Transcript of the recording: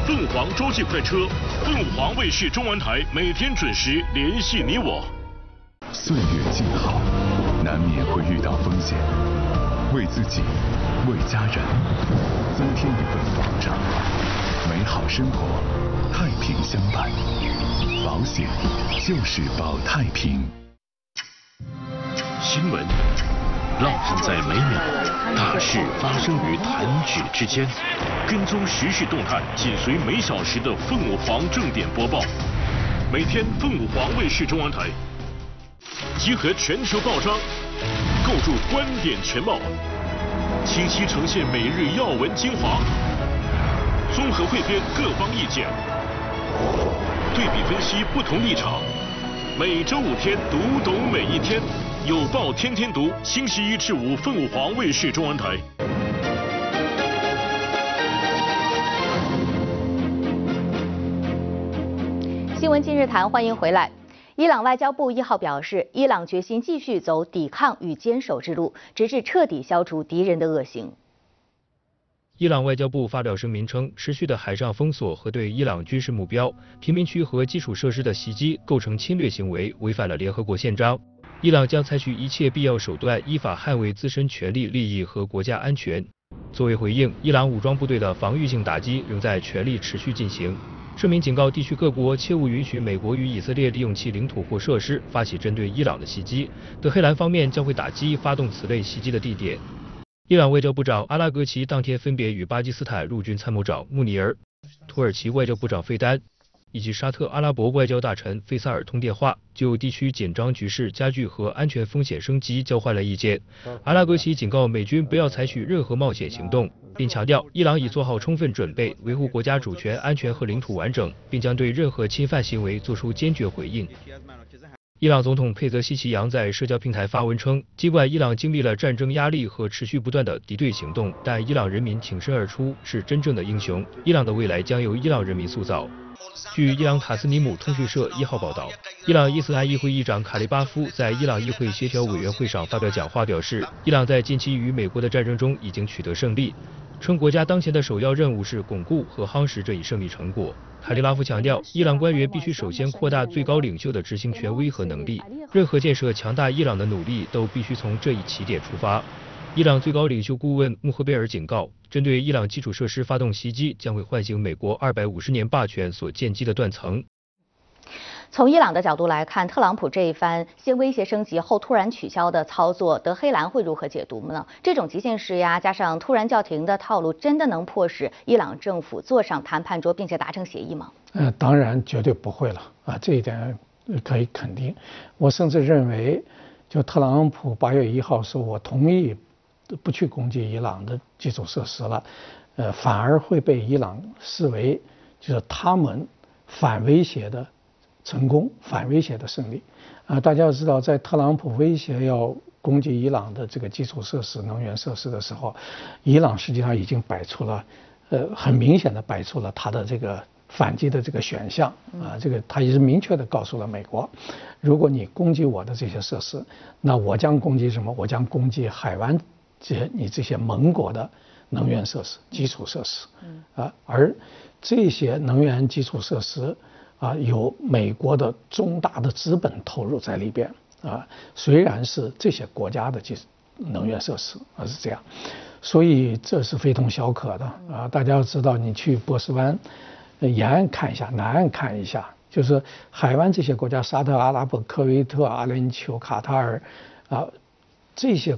凤凰洲际快车，凤凰卫视中文台每天准时联系你我。 岁月静好，难免会遇到风险，为自己，为家人，增添一份保障，美好生活，太平相伴。保险就是保太平。 新闻浪漫在每秒，大事发生于弹指之间。跟踪时事动态，紧随每小时的凤凰正点播报。每天凤凰卫视中文台集合全球报章，构筑观点全貌，清晰呈现每日要闻精华，综合汇编各方意见，对比分析不同立场。每周5天，读懂每一天。有报天天读，星期1至5，凤凰卫视中文台。 新闻今日谈，欢迎回来。伊朗外交部1号表示，伊朗决心继续走抵抗与坚守之路，直至彻底消除敌人的恶行。 伊朗外交部发表声明称，持续的海上封锁和对伊朗军事目标、平民区和基础设施的袭击构成侵略行为，违反了联合国宪章。伊朗将采取一切必要手段，依法捍卫自身权利、利益和国家安全。作为回应，伊朗武装部队的防御性打击仍在全力持续进行。声明警告地区各国切勿允许美国与以色列利用其领土或设施发起针对伊朗的袭击。德黑兰方面将会打击发动此类袭击的地点。伊朗外交部长阿拉格齐当天分别与巴基斯坦陆军参谋长穆尼尔、土耳其外交部长费丹以及沙特阿拉伯外交大臣费萨尔通电话，就地区紧张局势加剧和安全风险升级交换了意见。阿拉格齐警告美军不要采取任何冒险行动，并强调伊朗已做好充分准备，维护国家主权、安全和领土完整，并将对任何侵犯行为作出坚决回应。伊朗总统佩泽西奇扬在社交平台发文称，尽管伊朗经历了战争压力和持续不断的敌对行动，但伊朗人民挺身而出，是真正的英雄。伊朗的未来将由伊朗人民塑造。据伊朗塔斯尼姆通讯社1号报道，伊朗伊斯兰议会议长卡利巴夫在伊朗议会协调委员会上发表讲话，表示，伊朗在近期与美国的战争中已经取得胜利，称国家当前的首要任务是巩固和夯实这一胜利成果。卡利拉夫强调，伊朗官员必须首先扩大最高领袖的执行权威和能力，任何建设强大伊朗的努力都必须从这一起点出发。伊朗最高领袖顾问穆赫贝尔警告，针对伊朗基础设施发动袭击将会唤醒美国250年霸权所建基的断层。 从伊朗的角度来看，特朗普这一番先威胁升级后突然取消的操作，德黑兰会如何解读呢？这种极限施压加上突然叫停的套路，真的能迫使伊朗政府坐上谈判桌并且达成协议吗？ 当然绝对不会了啊，这一点可以肯定。我甚至认为，就特朗普8月1号说我同意不去攻击伊朗的基础设施了，反而会被伊朗视为就是他们反威胁的成功，反威胁的胜利。大家要知道，在特朗普威胁要攻击伊朗的这个基础设施、能源设施的时候，伊朗实际上已经摆出了，很明显的摆出了他的这个反击的这个选项啊，这个他也是明确的告诉了美国，如果你攻击我的这些设施，那我将攻击什么？我将攻击海湾这些盟国的能源设施、基础设施而这些能源基础设施有美国的重大的资本投入在里边虽然是这些国家的能源设施是这样，所以这是非同小可的大家要知道，你去波斯湾沿岸看一下，南岸看一下，就是海湾这些国家，沙特阿拉伯、科威特、阿联酋、卡塔尔这些